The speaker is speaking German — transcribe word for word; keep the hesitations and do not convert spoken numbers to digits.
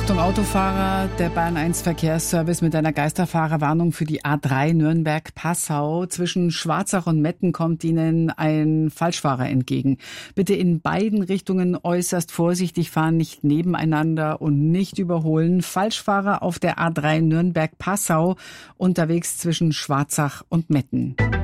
Achtung Autofahrer, der Bayern eins Verkehrsservice mit einer Geisterfahrerwarnung für die A drei Nürnberg-Passau. Zwischen Schwarzach und Metten kommt Ihnen ein Falschfahrer entgegen. Bitte in beiden Richtungen äußerst vorsichtig fahren, nicht nebeneinander und nicht überholen. Falschfahrer auf der A drei Nürnberg-Passau unterwegs zwischen Schwarzach und Metten.